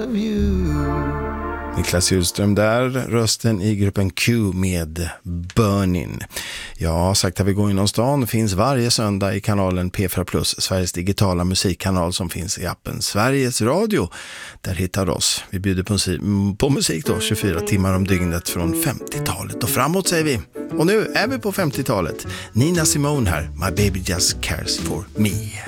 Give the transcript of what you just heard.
of you. Niklas Hjulström där, rösten i gruppen Q med Burning. Ja, Sakta vi går inom stan finns varje söndag i kanalen P4+, Sveriges digitala musikkanal som finns i appen Sveriges Radio. Där hittar du oss. Vi bjuder på musik då, 24 timmar om dygnet från 50-talet och framåt säger vi. Och nu är vi på 50-talet. Nina Simone här, My Baby Just Cares For Me.